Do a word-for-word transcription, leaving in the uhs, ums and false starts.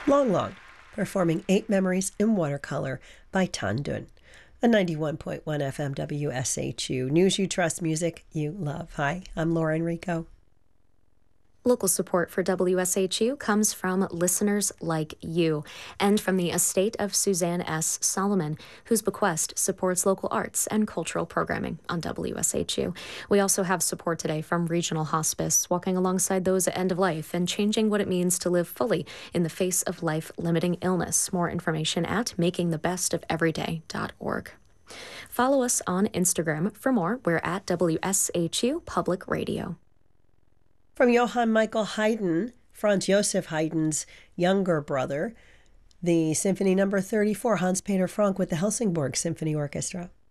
Long Long, performing Eight Memories in Watercolor by Tan Dun. A ninety-one point one F M W S H U. News you trust, music you love. Hi, I'm Laura Enrico. Local support for W S H U comes from listeners like you and from the estate of Suzanne S. Solomon, whose bequest supports local arts and cultural programming on W S H U. We also have support today from Regional Hospice, walking alongside those at end of life and changing what it means to live fully in the face of life-limiting illness. More information at making the best of everyday dot org. Follow us on Instagram for more. We're at W S H U Public Radio. From Johann Michael Haydn, Franz Joseph Haydn's younger brother, the Symphony Number thirty-four, Hans Peter Frank with the Helsingborg Symphony Orchestra.